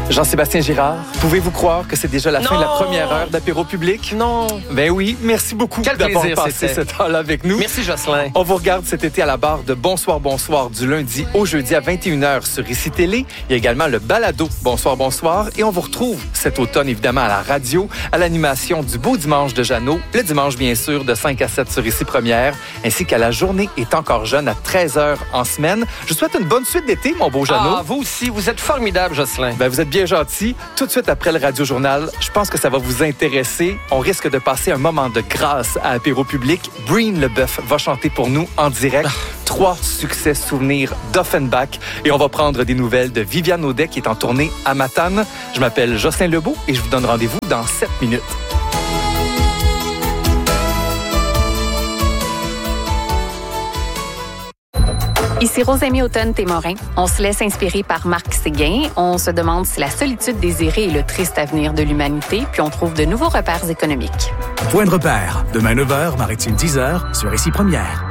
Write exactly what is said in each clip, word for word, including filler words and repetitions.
Jean-Sébastien Girard, pouvez-vous croire que c'est déjà la non. fin de la première heure d'apéro public? Non. Ben oui, merci beaucoup Quel d'avoir plaisir, passé c'était. cette heure-là avec nous. Merci, Jocelyn. On vous regarde cet été à la barre de Bonsoir, Bonsoir du lundi au jeudi à vingt et une heures sur Ici Télé. Il y a également le balado Bonsoir, Bonsoir. Et on vous retrouve cet automne, évidemment, à la radio, à l'animation du Beau Dimanche de Jeannot, le dimanche, bien sûr, de cinq à sept sur Ici Première, ainsi qu'à la Journée est encore jeune à treize heures en semaine. Je vous souhaite une bonne suite d'été, mon beau Jeannot. Ah, vous aussi, vous êtes formidable, Jocelyn. Ben, vous êtes bien gentil. Tout de suite après le Radio-Journal, je pense que ça va vous intéresser. On risque de passer un moment de grâce à Apéro Public. Breen Leboeuf va chanter pour nous en direct. Trois succès souvenirs d'Offenbach. Et on va prendre des nouvelles de Viviane Audet qui est en tournée à Matane. Je m'appelle Jocelyn Lebeau et je vous donne rendez-vous dans sept minutes. Ici Rosemée Automne-Témorin. On se laisse inspirer par Marc Séguin. On se demande si la solitude désirée est le triste avenir de l'humanité, puis on trouve de nouveaux repères économiques. Point de repère. Demain neuf heures, Maritime dix heures, sur Ici Première.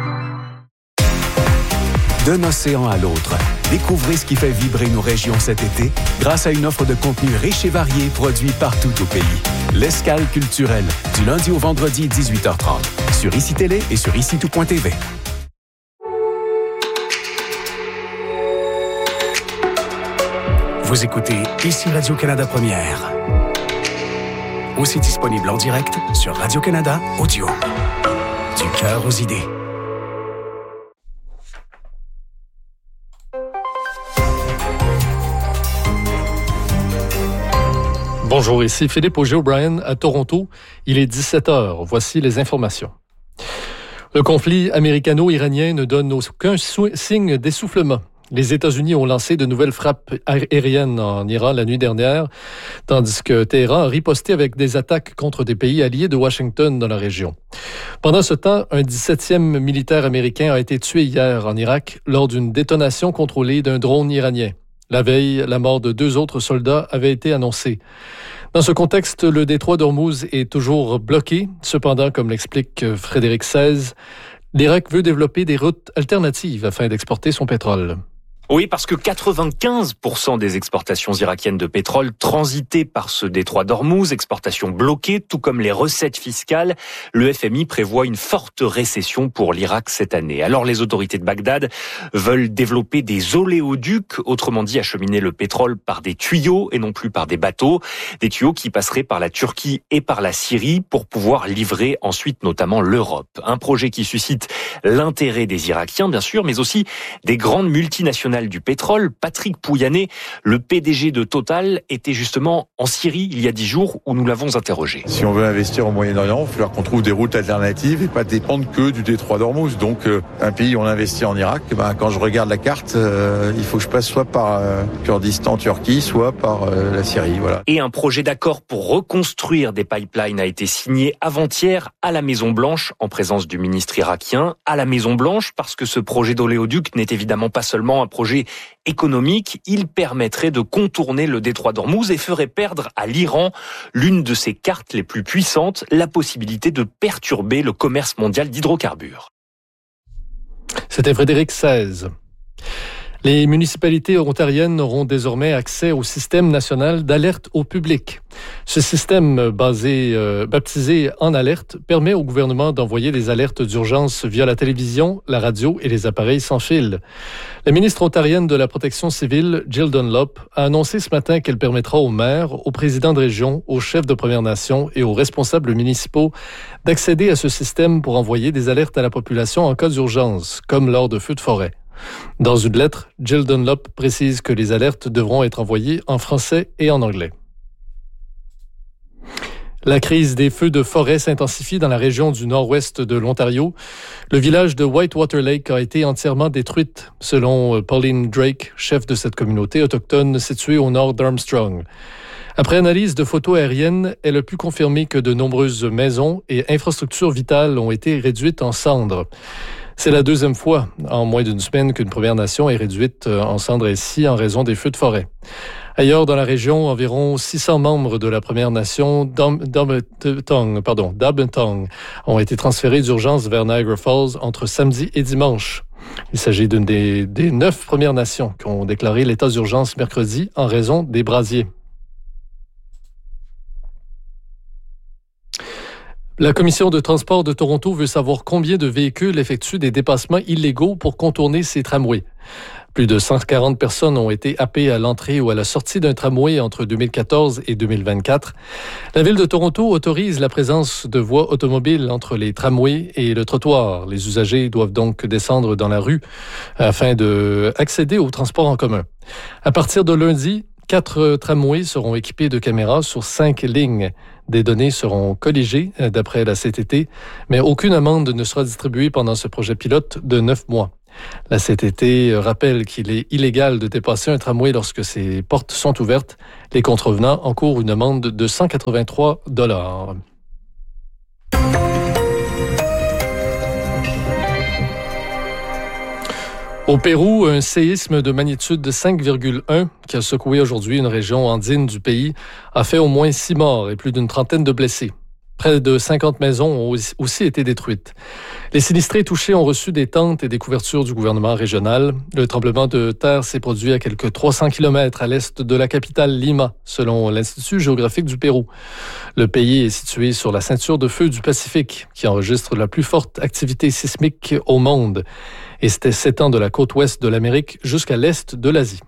D'un océan à l'autre, découvrez ce qui fait vibrer nos régions cet été grâce à une offre de contenu riche et varié produit partout au pays. L'escale culturelle, du lundi au vendredi dix-huit heures trente, sur Ici Télé et sur ici tout point t v. Vous écoutez Ici Radio-Canada Première. Aussi disponible en direct sur Radio-Canada Audio. Du cœur aux idées. Bonjour, ici Philippe Auger-O'Brien à Toronto. Il est dix-sept heures. Voici les informations. Le conflit américano-iranien ne donne aucun signe d'essoufflement. Les États-Unis ont lancé de nouvelles frappes aériennes en Iran la nuit dernière, tandis que Téhéran a riposté avec des attaques contre des pays alliés de Washington dans la région. Pendant ce temps, un dix-septième militaire américain a été tué hier en Irak lors d'une détonation contrôlée d'un drone iranien. La veille, la mort de deux autres soldats avait été annoncée. Dans ce contexte, le détroit d'Ormuz est toujours bloqué. Cependant, comme l'explique Frédéric seize, l'Irak veut développer des routes alternatives afin d'exporter son pétrole. Oui, parce que quatre-vingt-quinze pour cent des exportations irakiennes de pétrole transitaient par ce détroit d'Ormuz, exportations bloquées, tout comme les recettes fiscales. Le F M I prévoit une forte récession pour l'Irak cette année. Alors les autorités de Bagdad veulent développer des oléoducs, autrement dit acheminer le pétrole par des tuyaux et non plus par des bateaux. Des tuyaux qui passeraient par la Turquie et par la Syrie pour pouvoir livrer ensuite notamment l'Europe. Un projet qui suscite l'intérêt des Irakiens, bien sûr, mais aussi des grandes multinationales du pétrole. Patrick Pouyanné, le P D G de Total, était justement en Syrie il y a dix jours où nous l'avons interrogé. Si on veut investir au Moyen-Orient, il va falloir qu'on trouve des routes alternatives et pas dépendre que du détroit d'Ormuz. Donc euh, un pays où on investit en Irak, ben, quand je regarde la carte, euh, il faut que je passe soit par euh, Kurdistan, Turquie, soit par euh, la Syrie. Voilà. Et un projet d'accord pour reconstruire des pipelines a été signé avant-hier à la Maison-Blanche en présence du ministre irakien. À la Maison-Blanche parce que ce projet d'oléoduc n'est évidemment pas seulement un projet économique, il permettrait de contourner le détroit d'Ormuz et ferait perdre à l'Iran l'une de ses cartes les plus puissantes, la possibilité de perturber le commerce mondial d'hydrocarbures. C'était Frédéric seize. Les municipalités ontariennes auront désormais accès au système national d'alerte au public. Ce système basé, euh, baptisé En Alerte permet au gouvernement d'envoyer des alertes d'urgence via la télévision, la radio et les appareils sans fil. La ministre ontarienne de la Protection civile, Jill Dunlop, a annoncé ce matin qu'elle permettra aux maires, aux présidents de région, aux chefs de Premières Nations et aux responsables municipaux d'accéder à ce système pour envoyer des alertes à la population en cas d'urgence, comme lors de feux de forêt. Dans une lettre, Jill Dunlop précise que les alertes devront être envoyées en français et en anglais. La crise des feux de forêt s'intensifie dans la région du nord-ouest de l'Ontario. Le village de Whitewater Lake a été entièrement détruite, selon Pauline Drake, chef de cette communauté autochtone située au nord d'Armstrong. Après analyse de photos aériennes, elle a pu confirmer que de nombreuses maisons et infrastructures vitales ont été réduites en cendres. C'est la deuxième fois en moins d'une semaine qu'une Première Nation est réduite en cendres ici en raison des feux de forêt. Ailleurs dans la région, environ six cents membres de la Première Nation d'Abentong, pardon, d'Abentong ont été transférés d'urgence vers Niagara Falls entre samedi et dimanche. Il s'agit d'une des, des neuf Premières Nations qui ont déclaré l'état d'urgence mercredi en raison des brasiers. La Commission de transport de Toronto veut savoir combien de véhicules effectuent des dépassements illégaux pour contourner ces tramways. Plus de cent quarante personnes ont été happées à l'entrée ou à la sortie d'un tramway entre deux mille quatorze et deux mille vingt-quatre. La Ville de Toronto autorise la présence de voies automobiles entre les tramways et le trottoir. Les usagers doivent donc descendre dans la rue afin d'accéder au transport en commun. À partir de lundi, quatre tramways seront équipés de caméras sur cinq lignes. Des données seront colligées d'après la C T T, mais aucune amende ne sera distribuée pendant ce projet pilote de neuf mois. La C T T rappelle qu'il est illégal de dépasser un tramway lorsque ses portes sont ouvertes. Les contrevenants encourent une amende de cent quatre-vingt-trois dollars. Au Pérou, un séisme de magnitude de cinq virgule un qui a secoué aujourd'hui une région andine du pays a fait au moins six morts et plus d'une trentaine de blessés. Près de cinquante maisons ont aussi été détruites. Les sinistrés touchés ont reçu des tentes et des couvertures du gouvernement régional. Le tremblement de terre s'est produit à quelques trois cents kilomètres à l'est de la capitale Lima, selon l'Institut géographique du Pérou. Le pays est situé sur la ceinture de feu du Pacifique, qui enregistre la plus forte activité sismique au monde, et s'étend de la côte ouest de l'Amérique jusqu'à l'est de l'Asie.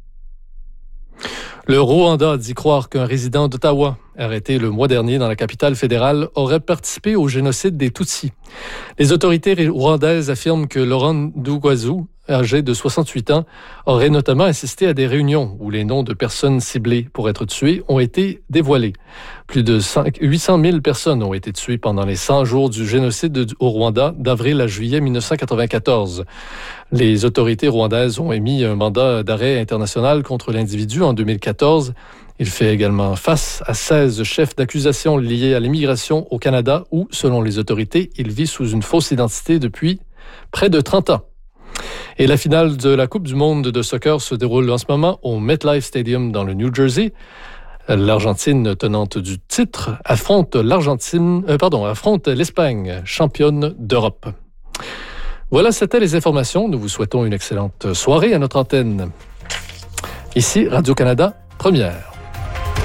Le Rwanda dit croire qu'un résident d'Ottawa, arrêté le mois dernier dans la capitale fédérale, aurait participé au génocide des Tutsis. Les autorités rwandaises affirment que Laurent Ndugwazu, âgé de soixante-huit ans, aurait notamment assisté à des réunions où les noms de personnes ciblées pour être tuées ont été dévoilés. Plus de huit cent mille personnes ont été tuées pendant les cent jours du génocide au Rwanda d'avril à juillet mille neuf cent quatre-vingt-quatorze. Les autorités rwandaises ont émis un mandat d'arrêt international contre l'individu en deux mille quatorze. Il fait également face à seize chefs d'accusation liés à l'immigration au Canada où, selon les autorités, il vit sous une fausse identité depuis près de trente ans. Et la finale de la Coupe du monde de soccer se déroule en ce moment au MetLife Stadium dans le New Jersey. L'Argentine, tenante du titre, affronte l'Argentine, euh, pardon, affronte l'Espagne, championne d'Europe. Voilà, c'était les informations. Nous vous souhaitons une excellente soirée à notre antenne. Ici, Radio-Canada, première.